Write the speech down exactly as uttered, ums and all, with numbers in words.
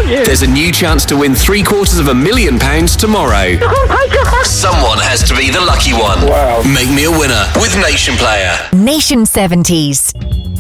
thank you. There's a new chance to win three quarters of a million pounds tomorrow. Oh my God. Someone has to be the lucky one. Wow. Make me a winner with Nation Player. Nation seventies.